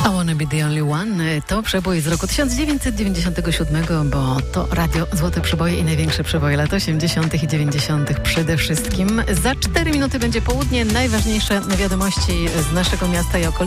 I Wanna Be The Only One to przebój z roku 1997, bo to radio Złote Przeboje i największe przeboje lat 80. i 90. przede wszystkim. Za 4 minuty będzie południe, najważniejsze wiadomości z naszego miasta i okolicy.